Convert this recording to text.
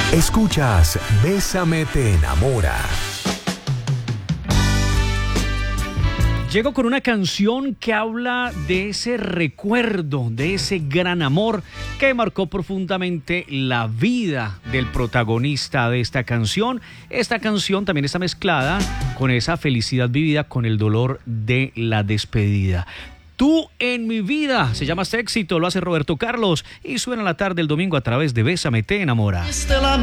Escuchas Bésame te enamora. Llego con una canción que habla de ese recuerdo, de ese gran amor que marcó profundamente la vida del protagonista de esta canción. Esta canción también está mezclada con esa felicidad vivida, con el dolor de la despedida. Tú en mi vida, se llama este éxito, lo hace Roberto Carlos y suena la tarde el domingo a través de Bésame te enamora. Este lamento